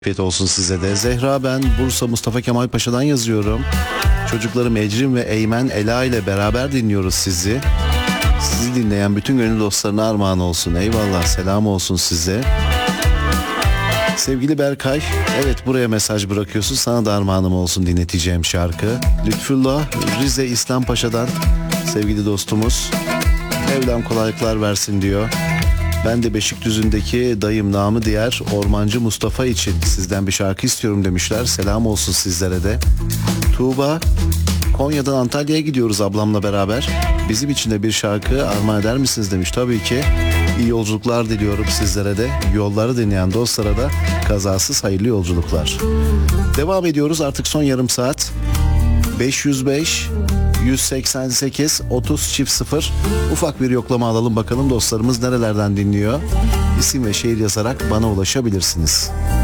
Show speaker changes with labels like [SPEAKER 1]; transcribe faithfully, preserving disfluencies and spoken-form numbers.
[SPEAKER 1] Afiyet olsun size de. Zehra, ben Bursa Mustafa Kemal Paşa'dan yazıyorum. Çocuklarım Ecrin ve Eymen Ela ile beraber dinliyoruz sizi. Sizi dinleyen bütün gönül dostlarına armağan olsun. Eyvallah, selam olsun size. Sevgili Berkay, evet buraya mesaj bırakıyorsun. Sana da armağanım olsun dinleteceğim şarkı. Lütfullah Rize İslampaşa'dan sevgili dostumuz. Mevlam kolaylıklar versin diyor. Ben de Beşikdüzü'ndeki dayım namı diğer Ormancı Mustafa için sizden bir şarkı istiyorum demişler. Selam olsun sizlere de. Tuğba, Konya'dan Antalya'ya gidiyoruz ablamla beraber. Bizim için de bir şarkı armağan eder misiniz demiş. Tabii ki. İyi yolculuklar diliyorum sizlere de. Yolları dinleyen dostlara da kazasız hayırlı yolculuklar. Devam ediyoruz artık son yarım saat. beş yüz beş yüz seksen sekiz otuz çift sıfır. Ufak bir yoklama alalım bakalım dostlarımız nerelerden dinliyor. İsim ve şehir yazarak bana ulaşabilirsiniz.